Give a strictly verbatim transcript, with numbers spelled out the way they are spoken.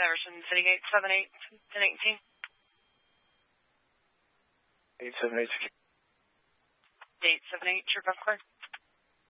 Everson, sitting eight seven eight, ten eighteen. eight seven eight. eight seven eight, trip up clear.